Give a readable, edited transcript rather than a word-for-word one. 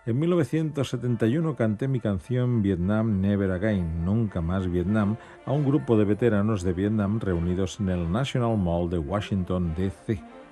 En 1971 canté mi canción Vietnam Never Again, Nunca Más Vietnam, a un grupo de veteranos de Vietnam reunidos en el National Mall de Washington, D.C.